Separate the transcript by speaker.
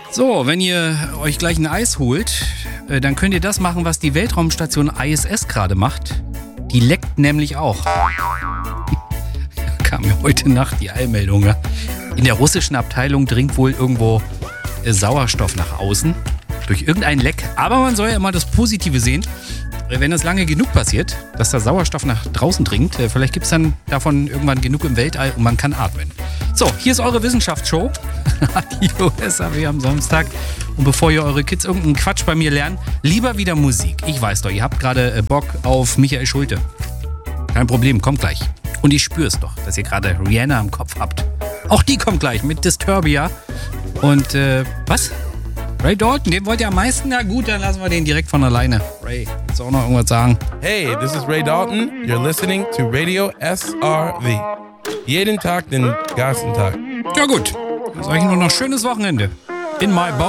Speaker 1: So, wenn ihr euch gleich ein Eis holt, dann könnt ihr das machen, was die Weltraumstation ISS gerade macht. Die leckt nämlich auch. Kam mir heute Nacht die Eilmeldung. Ja? In der russischen Abteilung dringt wohl irgendwo Sauerstoff nach außen. Durch irgendein Leck. Aber man soll ja immer das Positive sehen. Wenn das lange genug passiert, dass der Sauerstoff nach draußen dringt, vielleicht gibt es dann davon irgendwann genug im Weltall und man kann atmen. So, hier ist eure Wissenschaftsshow. Radio SAW am Samstag. Und bevor ihr eure Kids irgendeinen Quatsch bei mir lernen, lieber wieder Musik. Ich weiß doch, ihr habt gerade Bock auf Michael Schulte. Kein Problem, kommt gleich. Und ich spüre es doch, dass ihr gerade Rihanna im Kopf habt. Auch die kommt gleich mit Disturbia. Und, was? Ray Dalton, den wollt ihr am meisten? Na gut, dann lassen wir den direkt von alleine. Ray, willst du auch noch irgendwas sagen?
Speaker 2: Hey, this is Ray Dalton. You're listening to Radio SRV. Jeden Tag den ganzen Tag.
Speaker 1: Ja gut, dann sage ich nur noch schönes Wochenende. In my boat.